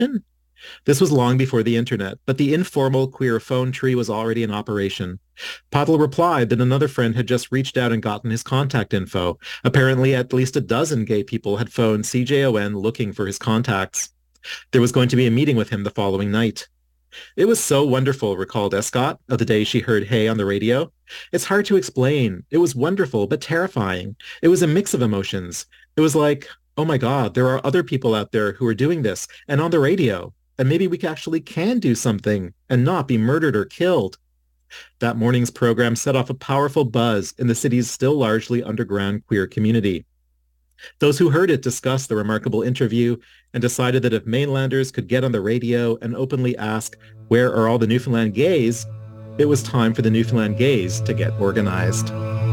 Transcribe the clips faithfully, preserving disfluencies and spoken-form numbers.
happen? This was long before the internet, but the informal queer phone tree was already in operation. Pavel replied that another friend had just reached out and gotten his contact info. Apparently, at least a dozen gay people had phoned C J O N looking for his contacts. There was going to be a meeting with him the following night. It was so wonderful, recalled Escott, of the day she heard Hey on the radio. It's hard to explain. It was wonderful, but terrifying. It was a mix of emotions. It was like, oh my God, there are other people out there who are doing this and on the radio. And maybe we actually can do something and not be murdered or killed. That morning's program set off a powerful buzz in the city's still largely underground queer community. Those who heard it discussed the remarkable interview and decided that if mainlanders could get on the radio and openly ask, where are all the Newfoundland gays? It was time for the Newfoundland gays to get organized.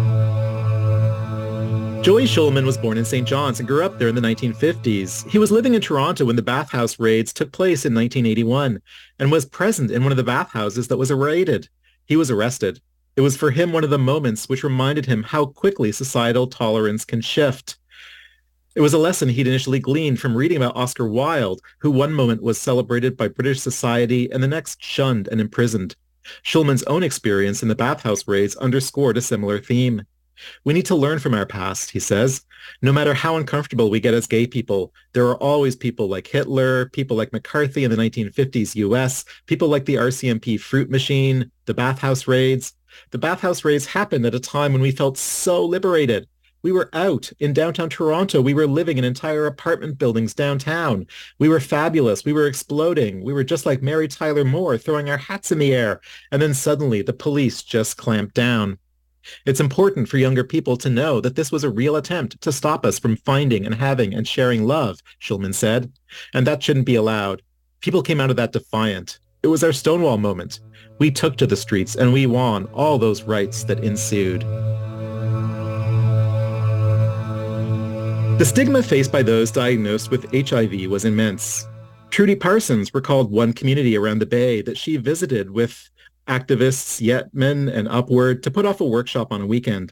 Joey Schulman was born in Saint John's and grew up there in the nineteen fifties. He was living in Toronto when the bathhouse raids took place in nineteen eighty-one and was present in one of the bathhouses that was raided. He was arrested. It was for him one of the moments which reminded him how quickly societal tolerance can shift. It was a lesson he'd initially gleaned from reading about Oscar Wilde, who one moment was celebrated by British society and the next shunned and imprisoned. Schulman's own experience in the bathhouse raids underscored a similar theme. We need to learn from our past, he says. No matter how uncomfortable we get as gay people, there are always people like Hitler, people like McCarthy in the nineteen fifties U S, people like the R C M P fruit machine, the bathhouse raids. The bathhouse raids happened at a time when we felt so liberated. We were out in downtown Toronto. We were living in entire apartment buildings downtown. We were fabulous. We were exploding. We were just like Mary Tyler Moore, throwing our hats in the air. And then suddenly the police just clamped down. It's important for younger people to know that this was a real attempt to stop us from finding and having and sharing love, Schulman said. And that shouldn't be allowed. People came out of that defiant. It was our Stonewall moment. We took to the streets and we won all those rights that ensued. The stigma faced by those diagnosed with H I V was immense. Trudy Parsons recalled one community around the Bay that she visited with activists, Yetman, and Upward to put off a workshop on a weekend.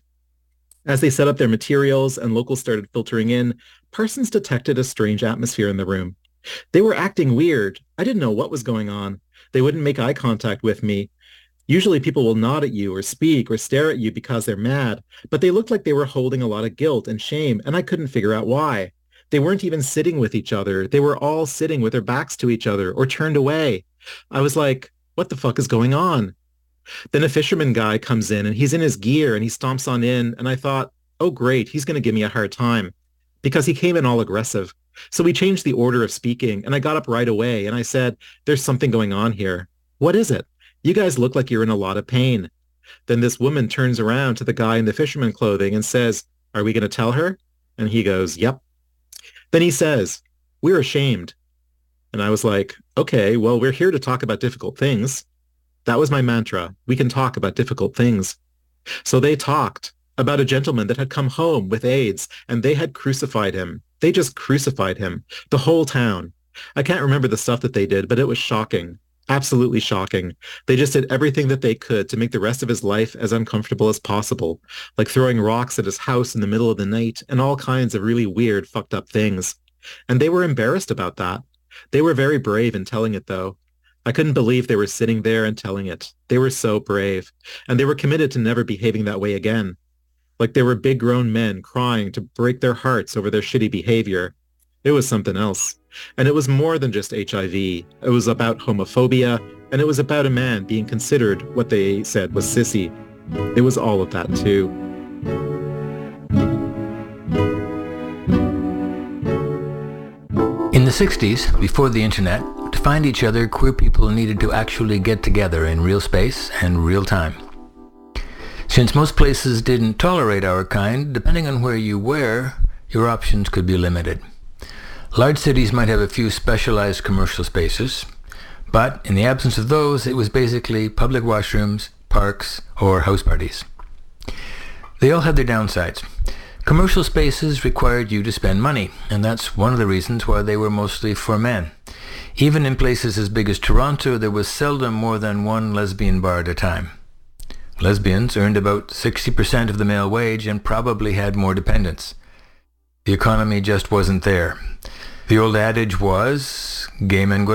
As they set up their materials and locals started filtering in, Parsons detected a strange atmosphere in the room. They were acting weird. I didn't know what was going on. They wouldn't make eye contact with me. Usually people will nod at you or speak or stare at you because they're mad, but they looked like they were holding a lot of guilt and shame, and I couldn't figure out why. They weren't even sitting with each other. They were all sitting with their backs to each other or turned away. I was like, what the fuck is going on? Then a fisherman guy comes in and he's in his gear and he stomps on in, and I thought, oh great, he's going to give me a hard time because he came in all aggressive. So we changed the order of speaking and I got up right away and I said, there's something going on here. What is it? You guys look like you're in a lot of pain. Then this woman turns around to the guy in the fisherman clothing and says, are we going to tell her? And he goes, yep. Then he says, we're ashamed. And I was like, okay, well, we're here to talk about difficult things. That was my mantra. We can talk about difficult things. So they talked about a gentleman that had come home with AIDS and they had crucified him. They just crucified him. The whole town. I can't remember the stuff that they did, but it was shocking. Absolutely shocking. They just did everything that they could to make the rest of his life as uncomfortable as possible, like throwing rocks at his house in the middle of the night and all kinds of really weird, fucked up things. And they were embarrassed about that. They were very brave in telling it, though. I couldn't believe they were sitting there and telling it. They were so brave. And they were committed to never behaving that way again. Like they were big grown men crying to break their hearts over their shitty behavior. It was something else. And it was more than just H I V. It was about homophobia, and it was about a man being considered what they said was sissy. It was all of that, too. In the sixties, before the internet, to find each other, queer people needed to actually get together in real space and real time. Since most places didn't tolerate our kind, depending on where you were, your options could be limited. Large cities might have a few specialized commercial spaces, but in the absence of those, it was basically public washrooms, parks, or house parties. They all had their downsides. Commercial spaces required you to spend money, and that's one of the reasons why they were mostly for men. Even in places as big as Toronto, there was seldom more than one lesbian bar at a time. Lesbians earned about sixty percent of the male wage and probably had more dependents. The economy just wasn't there. The old adage was, gay men go